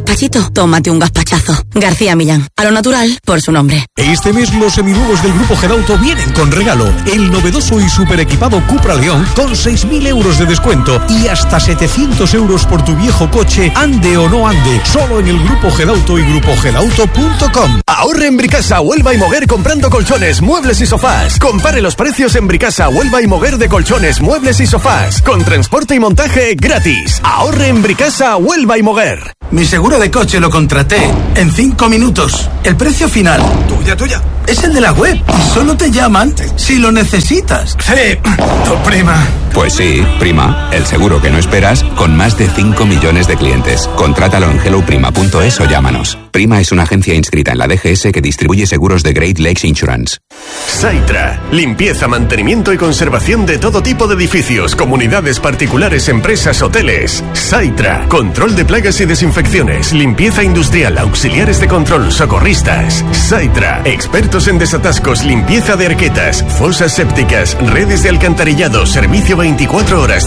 gazpachito? Tómate un gazpachazo. García Millán, a lo natural, por su nombre. Este mes los seminuevos del Grupo Gedauto vienen con regalo. El novedoso y super equipado Cupra León con 6.000 euros de descuento y hasta 700 euros por tu viejo coche, ande o no ande. Solo en el Grupo Gedauto y grupogedauto.com. Ahorre en Bricasa, Huelva y Moguer comprando colchones, muebles y sofás. Compare los precios en Bricasa, Huelva y Moguer de colchones, muebles y sofás. Con transporte y montaje gratis. Ahorre en Bricasa, Huelva y Moguer. Mi seguro de coche lo contraté en 5 minutos. El precio final, tuya, es el de la web. Y solo te llaman si lo necesitas. Sí, tu prima. Pues sí, Prima, el seguro que no esperas con más de 5 millones de clientes. Contrátalo en helloprima.es o llámanos. Prima es una agencia inscrita en la DGS que distribuye seguros de Great Lakes Insurance. Saitra, limpieza, mantenimiento y conservación de todo tipo de edificios, comunidades particulares, empresas, hoteles. Saitra, control de plagas y desinfecciones, limpieza industrial, auxiliares de control, socorristas. Saitra, expertos en desatascos, limpieza de arquetas, fosas sépticas, redes de alcantarillado, servicio 24 horas,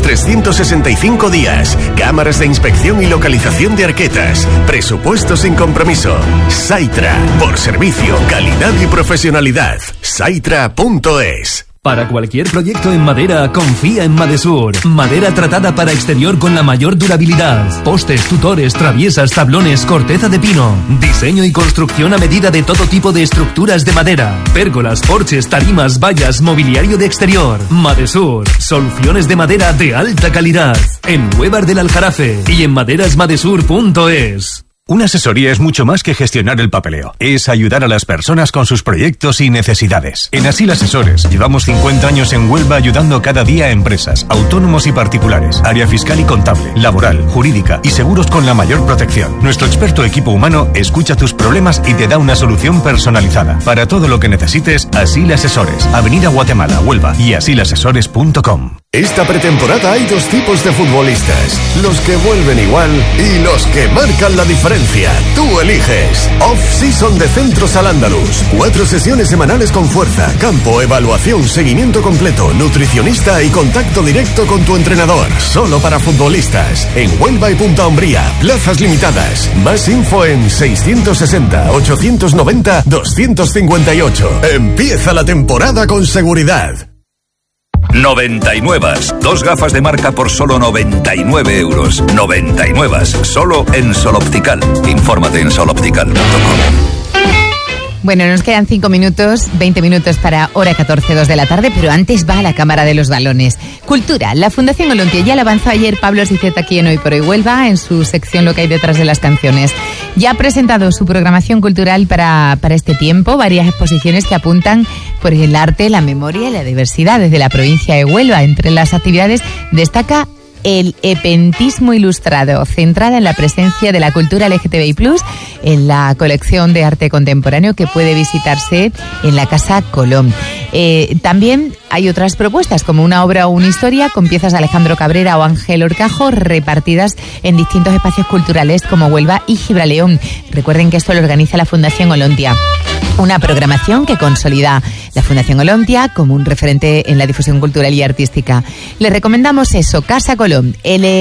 365 días, cámaras de inspección y localización de arquetas, presupuesto sin compromiso. Saitra, por servicio, calidad y profesionalidad. Saitra.es. Para cualquier proyecto en madera, confía en Madesur. Madera tratada para exterior con la mayor durabilidad. Postes, tutores, traviesas, tablones, corteza de pino. Diseño y construcción a medida de todo tipo de estructuras de madera. Pérgolas, porches, tarimas, vallas, mobiliario de exterior. Madesur. Soluciones de madera de alta calidad. En Huevar del Aljarafe y en maderasmadesur.es. Una asesoría es mucho más que gestionar el papeleo. Es ayudar a las personas con sus proyectos y necesidades. En Asil Asesores llevamos 50 años en Huelva ayudando cada día a empresas, autónomos y particulares, área fiscal y contable, laboral, jurídica y seguros con la mayor protección. Nuestro experto equipo humano escucha tus problemas y te da una solución personalizada. Para todo lo que necesites, Asil Asesores, Avenida Guatemala, Huelva y asilasesores.com. Esta pretemporada hay dos tipos de futbolistas, los que vuelven igual y los que marcan la diferencia. Tú eliges. Off-season de Centros Al-Ándalus. 4 sesiones semanales con fuerza, campo, evaluación, seguimiento completo, nutricionista y contacto directo con tu entrenador. Solo para futbolistas. En Huelva y Punta Umbría. Plazas limitadas. Más info en 660-890-258. Empieza la temporada con seguridad. 99. 2 gafas de marca por solo 99 euros. 99. Solo en Sol Optical. Infórmate en soloptical.com. Bueno, nos quedan 5 minutos, 20 minutos para hora 14:02 de la tarde, pero antes va a la Cámara de los Balones. Cultura. La Fundación Olontia ya la avanzó ayer Pablo Sicet aquí en Hoy por Hoy Huelva, en su sección Lo que hay detrás de las canciones. Ya ha presentado su programación cultural para este tiempo, varias exposiciones que apuntan por el arte, la memoria y la diversidad desde la provincia de Huelva. Entre las actividades destaca el epentismo ilustrado, centrada en la presencia de la cultura LGTBI+, en la colección de arte contemporáneo que puede visitarse en la Casa Colón. También hay otras propuestas, como una obra o una historia con piezas de Alejandro Cabrera o Ángel Horcajo, repartidas en distintos espacios culturales como Huelva y Gibraleón. Recuerden que esto lo organiza la Fundación Olontia. Una programación que consolida la Fundación Olontia como un referente en la difusión cultural y artística. Les recomendamos eso, Casa Colón,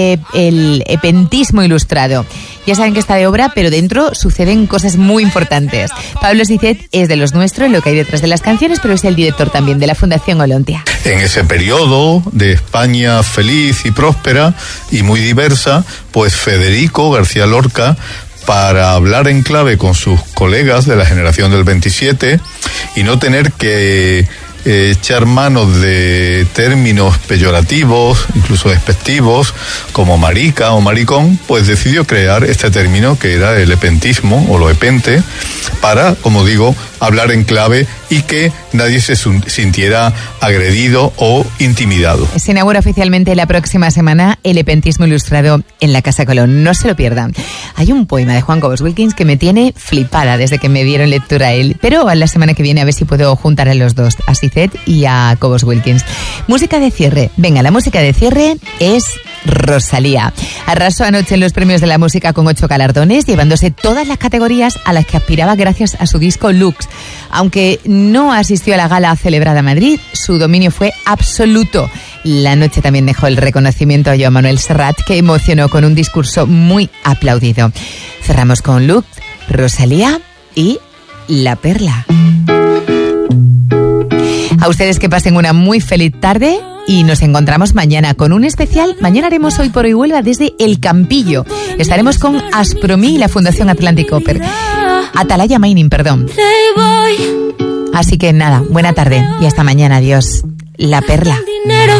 el epentismo ilustrado. Ya saben que está de obra, pero dentro suceden cosas muy importantes. Pablo Sicet es de los nuestros, lo que hay detrás de las canciones, pero es el director también de la Fundación Olontia. En ese periodo de España feliz y próspera y muy diversa, pues Federico García Lorca, para hablar en clave con sus colegas de la generación del 27 y no tener que echar mano de términos peyorativos, incluso despectivos, como marica o maricón, pues decidió crear este término que era el epentismo o lo epente, para, como digo, hablar en clave y que nadie se sintiera agredido o intimidado. Se inaugura oficialmente la próxima semana el epentismo ilustrado en la Casa Colón. No se lo pierdan. Hay un poema de Juan Cobos Wilkins que me tiene flipada desde que me dieron lectura a él, pero a la semana que viene a ver si puedo juntar a los dos, a Sicet y a Cobos Wilkins. Música de cierre. Venga, la música de cierre es Rosalía. Arrasó anoche en los premios de la música con 8 galardones, llevándose todas las categorías a las que aspiraba gracias a su disco Lux. Aunque no asistió a la gala celebrada en Madrid, su dominio fue absoluto. La noche también dejó el reconocimiento a Joan Manuel Serrat, que emocionó con un discurso muy aplaudido. Cerramos con Luke, Rosalía y La Perla. A ustedes que pasen una muy feliz tarde y nos encontramos mañana con un especial. Mañana haremos Hoy por Hoy Huelva desde El Campillo. Estaremos con Aspromi y la Fundación Atlantic Opera. Atalaya Mining, perdón. Así que nada, buena tarde y hasta mañana. Adiós. La Perla.